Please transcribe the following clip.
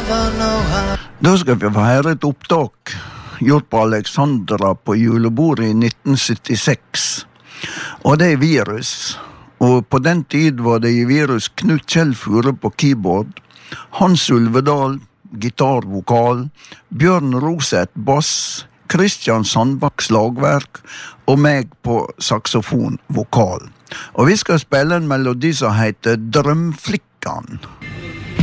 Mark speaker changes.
Speaker 1: Da skal vi få høre et opptak gjort på Alexandra på julebordet i 1976. Og det virus. Og på den tid var det i virus Knut Kjellfure på keyboard, Hans Ulvedal, gitarvokal, Bjørn Roseth bass, Kristian Sandbakk slagverk og meg på saxofon vokal. Og vi skal spille en melodi som heter Drømflikkan.